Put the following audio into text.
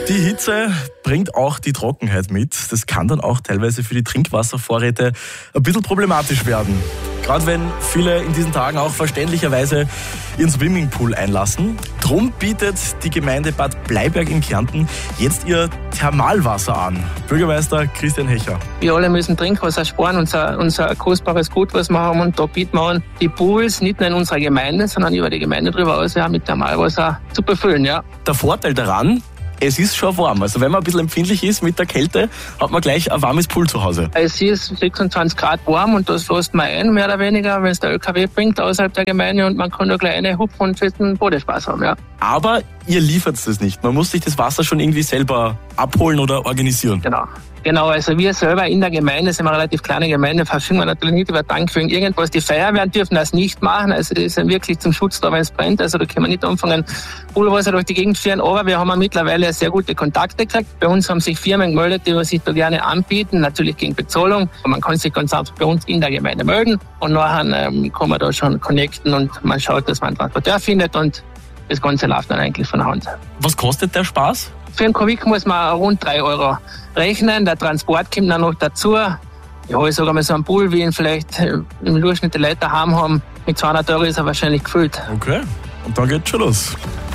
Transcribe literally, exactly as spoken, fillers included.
Die Hitze bringt auch die Trockenheit mit. Das kann dann auch teilweise für die Trinkwasservorräte ein bisschen problematisch werden. Gerade wenn viele in diesen Tagen auch verständlicherweise ihren Swimmingpool einlassen. Drum bietet die Gemeinde Bad Bleiberg in Kärnten jetzt ihr Thermalwasser an. Bürgermeister Christian Hecher. Wir alle müssen Trinkwasser sparen, unser, unser kostbares Gut, was wir haben. Und da bieten wir an, die Pools nicht nur in unserer Gemeinde, sondern über die Gemeinde drüber aus, ja, mit Thermalwasser zu befüllen. Ja. Der Vorteil daran: es ist schon warm. Also wenn man ein bisschen empfindlich ist mit der Kälte, hat man gleich ein warmes Pool zu Hause. Es ist sechsundzwanzig Grad warm und das lässt man ein, mehr oder weniger, wenn es der L K W bringt außerhalb der Gemeinde, und man kann da gleich eine hupfen und fetten Bodenspaß haben. Ja. Aber ihr liefert es nicht. Man muss sich das Wasser schon irgendwie selber abholen oder organisieren. Genau. Genau, also wir selber in der Gemeinde, sind wir eine relativ kleine Gemeinde, verfügen wir natürlich nicht über Tankfüllung irgendwas. Die Feuerwehren dürfen das nicht machen, also das ist wirklich zum Schutz da, wenn es brennt. Also da können wir nicht anfangen, Poolwasser durch die Gegend führen, aber wir haben mittlerweile sehr gute Kontakte gekriegt. Bei uns haben sich Firmen gemeldet, die sich da gerne anbieten, natürlich gegen Bezahlung. Man kann sich ganz einfach bei uns in der Gemeinde melden und nachher ähm, kann man da schon connecten und man schaut, dass man einen Transporteur findet, und das Ganze läuft dann eigentlich von der Hand. Was kostet der Spaß? Für einen Kubik muss man rund drei Euro rechnen. Der Transport kommt dann noch dazu. Ja, ich sage mal, so ein Pool, wie ihn vielleicht im Durchschnitt die Leute daheim haben, mit zweihundert Euro ist er wahrscheinlich gefüllt. Okay, und dann geht's schon los.